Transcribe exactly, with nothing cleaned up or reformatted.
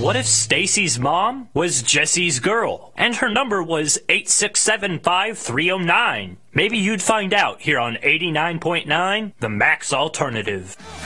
What if Stacy's mom was Jesse's girl, and her number was eight six seven five three oh nine? Maybe you'd find out here on eighty-nine point nine, The Max Alternative.